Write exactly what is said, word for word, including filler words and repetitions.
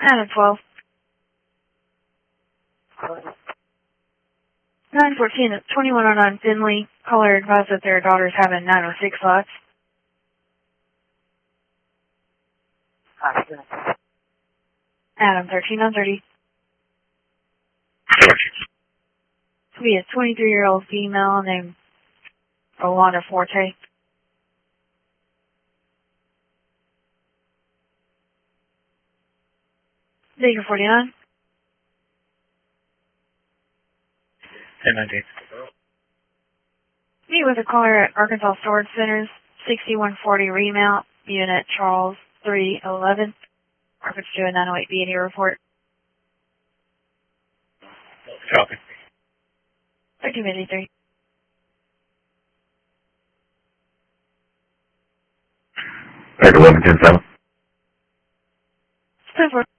Adam twelve. nine fourteen, twenty-one oh nine Finley. Caller advised that their daughter's having nine oh six slots. Adam thirteen on thirty. To be a twenty-three-year-old female named Rolanda Forte. Baker forty-nine. ten nineteen. Meet with a caller at Arkansas Storage Centers, sixty-one forty remount, unit Charles three eleven. Arkansas do a nine oh eight B eighty report. Copy. thirteen fifty-three. Back eleven ten seven. ten four.